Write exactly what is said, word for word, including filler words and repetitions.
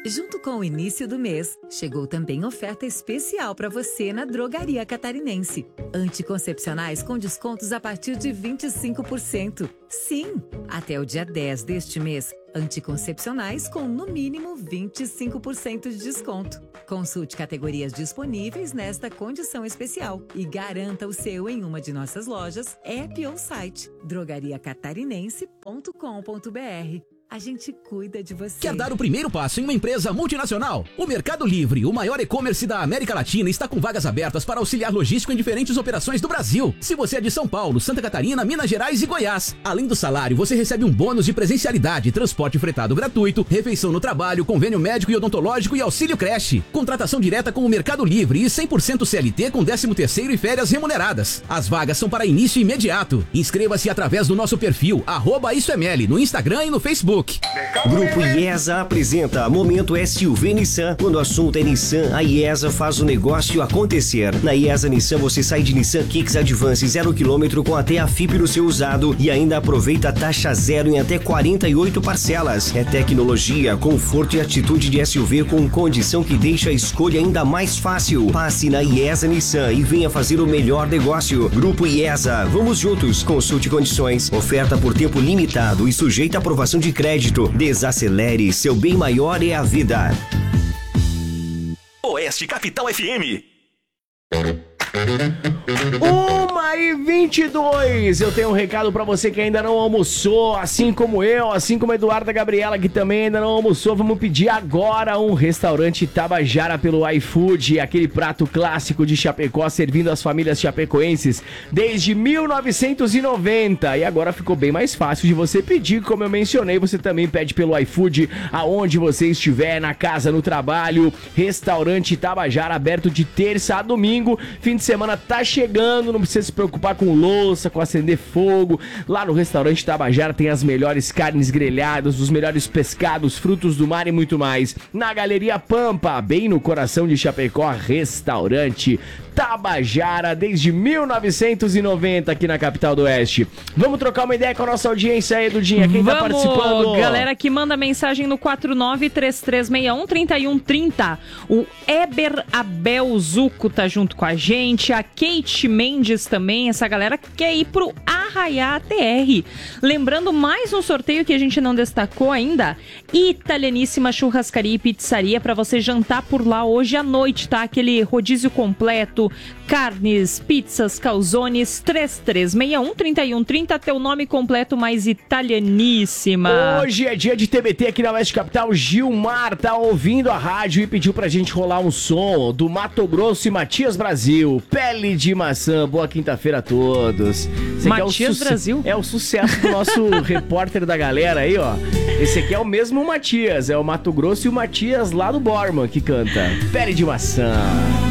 Junto com o início do mês, chegou também oferta especial para você na Drogaria Catarinense. Anticoncepcionais com descontos a partir de vinte e cinco por cento. Sim, até o dia dez deste mês, anticoncepcionais com no mínimo vinte e cinco por cento de desconto. Consulte categorias disponíveis nesta condição especial e garanta o seu em uma de nossas lojas, app ou site drogaria catarinense ponto com ponto br. A gente cuida de você. Quer dar o primeiro passo em uma empresa multinacional? O Mercado Livre, o maior e-commerce da América Latina, está com vagas abertas para auxiliar logístico em diferentes operações do Brasil. Se você é de São Paulo, Santa Catarina, Minas Gerais e Goiás, além do salário, você recebe um bônus de presencialidade, transporte fretado gratuito, refeição no trabalho, convênio médico e odontológico e auxílio creche. Contratação direta com o Mercado Livre e cem por cento C L T com décimo terceiro e férias remuneradas. As vagas são para início imediato. Inscreva-se através do nosso perfil, arroba isso é meli, no Instagram e no Facebook. Grupo IESA apresenta Momento S U V Nissan. Quando o assunto é Nissan, a IESA faz o negócio acontecer. Na IESA Nissan você sai de Nissan Kicks Advance zero quilômetro com até a F I P no seu usado e ainda aproveita a taxa zero em até quarenta e oito parcelas. É tecnologia, conforto e atitude de S U V com condição que deixa a escolha ainda mais fácil. Passe na IESA Nissan e venha fazer o melhor negócio. Grupo IESA, vamos juntos. Consulte condições. Oferta por tempo limitado e sujeita à aprovação de crédito. Desacelere, seu bem maior é a vida. Oeste Capital F M. uma e vinte e dois. Eu tenho um recado pra você que ainda não almoçou, assim como eu, assim como a Eduarda Gabriela, que também ainda não almoçou. Vamos pedir agora um restaurante Tabajara pelo iFood, aquele prato clássico de Chapecó, servindo as famílias chapecoenses desde mil novecentos e noventa. E agora ficou bem mais fácil de você pedir, como eu mencionei. Você também pede pelo iFood, aonde você estiver, na casa, no trabalho. Restaurante Tabajara, aberto de terça a domingo. Fim de semana tá chegando, não precisa se preocupar com louça, com acender fogo. Lá no restaurante Tabajara tem as melhores carnes grelhadas, os melhores pescados, frutos do mar e muito mais. Na Galeria Pampa, bem no coração de Chapecó, restaurante Tabajara, desde mil novecentos e noventa aqui na capital do Oeste. Vamos trocar uma ideia com a nossa audiência aí, Dudinha. Quem Vamos, tá participando? Galera que manda mensagem no quatro nove três três seis um, três um três zero. O Eber Abel Zuco tá junto com a gente. A Kate Mendes também. Essa galera quer ir pro Arraiá T R. Lembrando mais um sorteio que a gente não destacou ainda. Italianíssima Churrascaria e Pizzaria pra você jantar por lá hoje à noite, tá? Aquele rodízio completo. Carnes, pizzas, calzones, três três seis um, três um três zero, teu nome completo mais italianíssima. Hoje é dia de T B T aqui na Oeste Capital. Gilmar tá ouvindo a rádio e pediu pra gente rolar um som do Mato Grosso e Matias Brasil. Pele de maçã, boa quinta-feira a todos. Esse Matias é o Brasil? É o sucesso do nosso repórter da galera aí, ó. Esse aqui é o mesmo Matias, é o Mato Grosso e o Matias lá do Borman que canta. Pele de maçã.